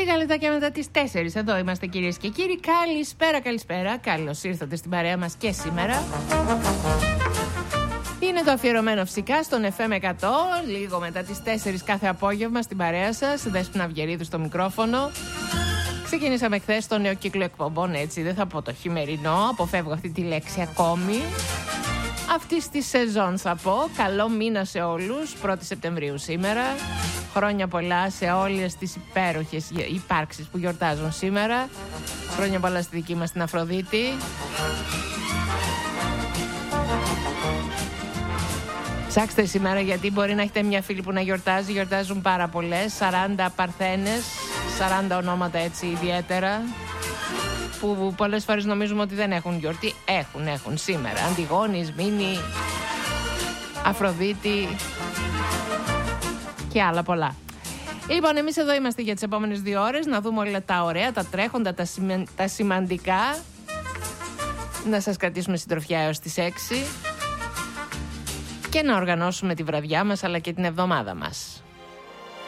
Λίγα λεπτάκια μετά τις 4. Εδώ είμαστε, κυρίες και κύριοι. Καλησπέρα. Καλώς ήρθατε στην παρέα μας και σήμερα. Είναι το αφιερωμένο φυσικά στον FM 100. Λίγο μετά τις 4 κάθε απόγευμα στην παρέα σας. Δέσποινα Αυγερίδου στο μικρόφωνο. Ξεκινήσαμε χθες το νέο κύκλο εκπομπών, έτσι. Δεν θα πω το χειμερινό. Αποφεύγω αυτή τη λέξη ακόμη. Αυτή τη σεζόν θα πω. Καλό μήνα σε όλους. 1η Σεπτεμβρίου σήμερα. Χρόνια πολλά σε όλες τις υπέροχες υπάρξεις που γιορτάζουν σήμερα. Χρόνια πολλά στη δική μας την Αφροδίτη. Ψάξτε σήμερα, γιατί μπορεί να έχετε μια φίλη που να γιορτάζει. Γιορτάζουν πάρα πολλές. 40 παρθένες, 40 ονόματα έτσι ιδιαίτερα, που πολλές φορές νομίζουμε ότι δεν έχουν γιορτή. Έχουν σήμερα. Αντιγόνης, Μήνη, Αφροδίτη και άλλα πολλά. Λοιπόν, εμείς εδώ είμαστε για τις επόμενες 2 ώρες. Να δούμε όλα τα ωραία, τα τρέχοντα, τα σημαντικά. Να σας κρατήσουμε συντροφιά έως τις 6 και να οργανώσουμε τη βραδιά μας αλλά και την εβδομάδα μας.